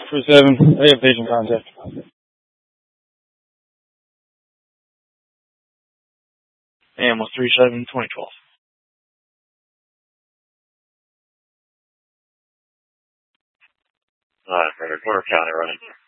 7, I have patient contact. Animal 37, 2012. Alright, Porter County running.